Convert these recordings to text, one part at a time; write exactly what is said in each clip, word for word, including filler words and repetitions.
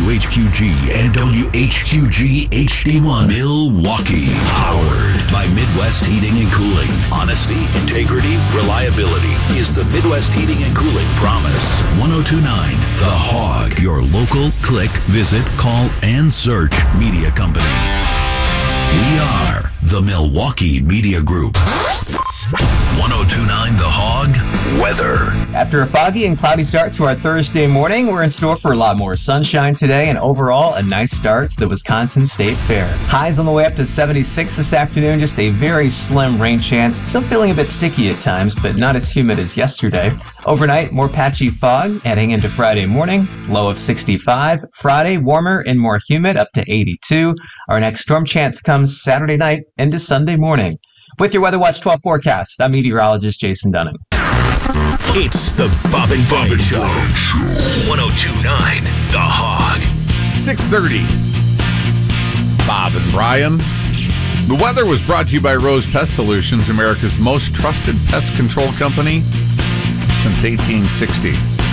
W H Q G and W H Q G H D one Milwaukee. Powered by Midwest Heating and Cooling. Honesty, integrity, reliability is the Midwest Heating and Cooling promise. one oh two point nine The Hog, your local click, visit, call, and search media company. We are the Milwaukee Media Group. one oh two point nine The Hog weather. After a foggy and cloudy start to our Thursday morning, we're in store for a lot more sunshine today and overall a nice start to the Wisconsin State Fair. Highs on the way up to seventy-six this afternoon, just a very slim rain chance. Still feeling a bit sticky at times, but not as humid as yesterday. Overnight, more patchy fog heading into Friday morning. Low of sixty-five. Friday, warmer and more humid up to eighty-two. Our next storm chance comes Saturday night into Sunday morning. With your Weather Watch twelve forecast, I'm meteorologist Jason Dunning. It's the Bob and Brian Show. one oh two point nine The Hog. six thirty. Bob and Brian. The weather was brought to you by Rose Pest Solutions, America's most trusted pest control company since eighteen sixty.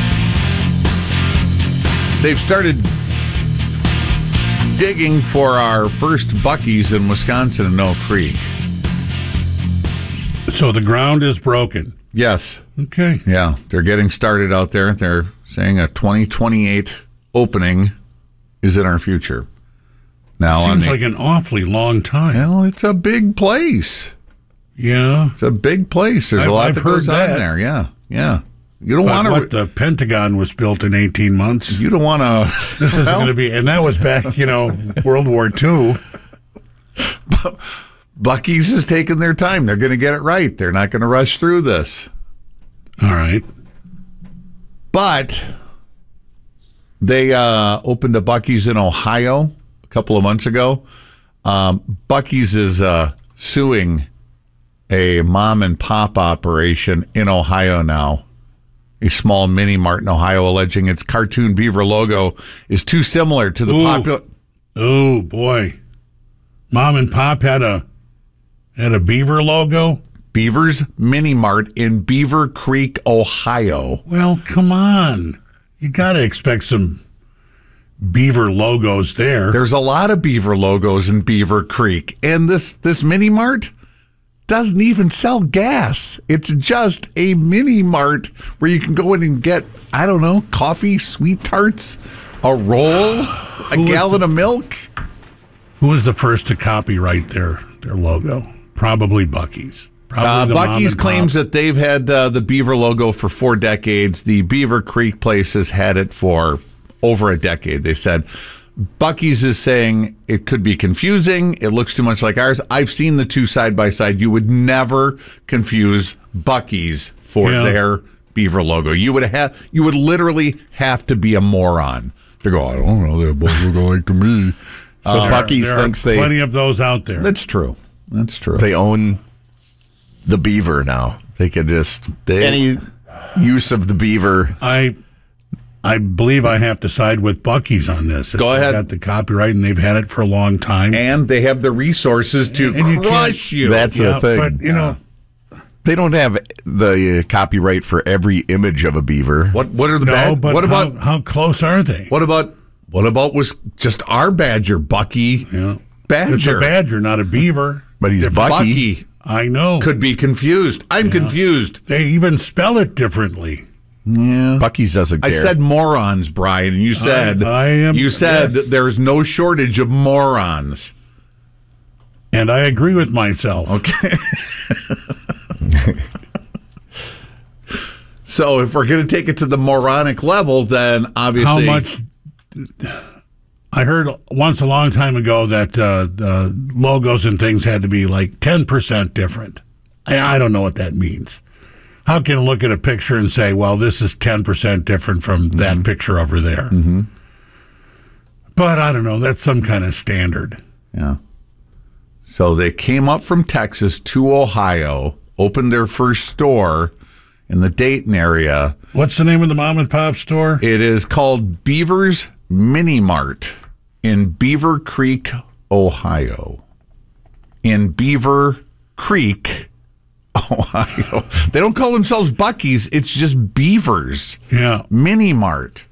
They've started digging for our first Buc-ee's in Wisconsin in Oak Creek. So the ground is broken. Yes. Okay. Yeah, they're getting started out there. They're saying a twenty twenty-eight opening is in our future. Now, Seems the, like an awfully long time. Well, it's a big place. Yeah. It's a big place. There's I've, a lot I've that goes that. on there. Yeah, yeah. You don't But want to. what, the Pentagon was built in eighteen months. You don't want to. This isn't well, going to be, and that was back, you know, World War Two. Buc-ee's is taking their time. They're going to get it right. They're not going to rush through this. All right. But they uh, opened a Buc-ee's in Ohio a couple of months ago. Um, Buc-ee's is uh, suing a mom and pop operation in Ohio now. A small mini mart in Ohio, alleging its cartoon beaver logo is too similar to the Ooh. popular. Oh boy, Mom and Pop had a had a beaver logo. Beaver's Mini Mart in Beaver Creek, Ohio. Well, come on, you got to expect some beaver logos there. There's a lot of beaver logos in Beaver Creek, and this this Mini Mart doesn't even sell gas. It's just a mini mart where you can go in and get, I don't know, coffee, sweet tarts, a roll, a gallon the, of milk. Who was the first to copyright their, their logo? Probably Buc-ee's. Probably Uh, Buc-ee's claims Pop. that they've had uh, the beaver logo for four decades. The Beaver Creek place has had it for over a decade, they said. Buc-ee's is saying it could be confusing. It looks too much like ours. I've seen the two side by side. You would never confuse Buc-ee's for Yeah. their beaver logo. You would have. You would literally have to be a moron to go, I don't know. They both look alike to me. So There- Buc-ee's there thinks are they plenty of those out there. That's true. That's true. they own the beaver now. They could just They- any use of the beaver. I I believe I have to side with Buc-ee's on this. Go They ahead. got the copyright and they've had it for a long time. And they have the resources to And you crush can't- you. That's yeah, the thing. but you know, They don't have the uh, copyright for every image of a beaver. what? What are the no. bad? But What how, about? how close are they? What about? What about was just our badger, Bucky? Yeah. Badger. It's a badger, not a beaver. But he's Different- Bucky. Bucky I know. could be confused. I'm confused. They even spell it differently. Yeah. Buc-ee's doesn't I care. said morons, Brian, and you said I am- you said yes. there's no shortage of morons. And I agree with myself. Okay. So if we're going to take it to the moronic level, then How obviously much? I heard once a long time ago that uh, uh, logos and things had to be like ten percent different. I, I don't know what that means. How can you look at a picture and say, well, this is ten percent different from that Mm-hmm. picture over there? Mm-hmm. But I don't know. That's some kind of standard. Yeah. So they came up from Texas to Ohio, opened their first store in the Dayton area. What's the name of the mom and pop store? It is called Beaver's Mini Mart in Beaver Creek, Ohio. In Beaver Creek, Ohio. They don't call themselves Buc-ee's. It's just Beavers Yeah. Mini Mart.